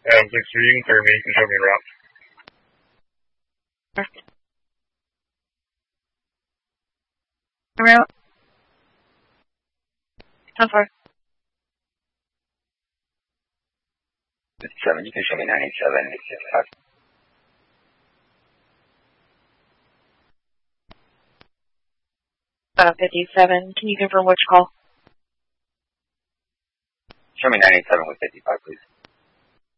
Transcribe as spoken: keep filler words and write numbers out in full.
Um, please, you can clear me. You can show me around. Around? How far? fifty-seven, you can show me nine eighty-seven, fifty-five. Uh, fifty-seven, can you confirm which call? Show me nine eighty-seven with fifty-five, please.